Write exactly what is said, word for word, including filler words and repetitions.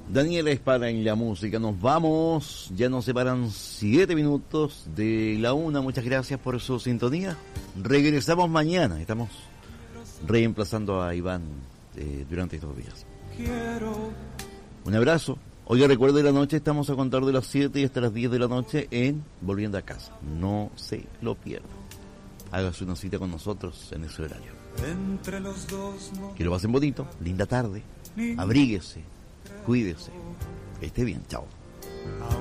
Daniela Espada en la música. Nos vamos, ya nos separan siete minutos de la una. Muchas gracias por su sintonía. Regresamos mañana. Estamos reemplazando a Iván eh, durante estos días. Un abrazo. Hoy recuerde la noche, estamos a contar de las siete y hasta las diez de la noche en Volviendo a Casa. No se lo pierda. Hágase una cita con nosotros en ese horario. Entre los dos no... Que lo pasen bonito, linda tarde, abríguese, cuídese, que esté bien, chao.